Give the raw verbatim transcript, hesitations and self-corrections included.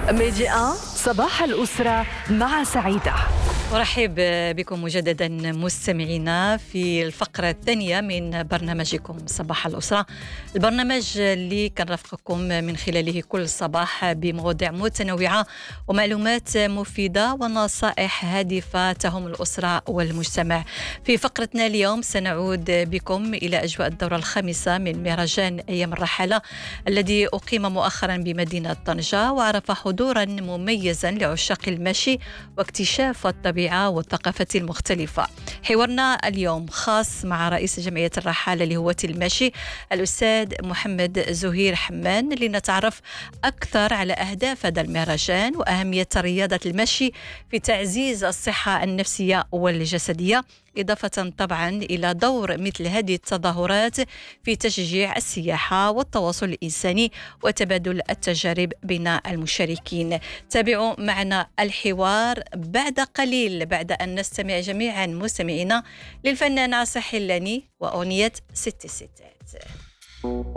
ميديا صباح الأسرة مع سعيدة. أرحب بكم مجددا مستمعينا في الفقرة الثانية من برنامجكم صباح الأسرة، البرنامج اللي كنرافقكم من خلاله كل صباح بمواضيع متنوعة ومعلومات مفيدة ونصائح هادفة تهم الأسرة والمجتمع. في فقرتنا اليوم سنعود بكم إلى أجواء الدورة الخامسة من مهرجان أيام الرحالة الذي أقيم مؤخرا بمدينة طنجة، وعرف حضورا مميزا لعشاق المشي واكتشاف الطبيعة والثقافة المختلفة. حوارنا اليوم خاص مع رئيس جمعية الرحالة لهواة المشي الأستاذ محمد زهير حمان، لنتعرف أكثر على أهداف هذا المهرجان وأهمية رياضة المشي في تعزيز الصحة النفسية والجسدية، إضافة طبعا إلى دور مثل هذه التظاهرات في تشجيع السياحة والتواصل الإنساني وتبادل التجارب بين المشاركين. تابعوا معنا الحوار بعد قليل، بعد أن نستمع جميعا مستمعينا للفنان عاصي حلاني وأغنية ست ستات.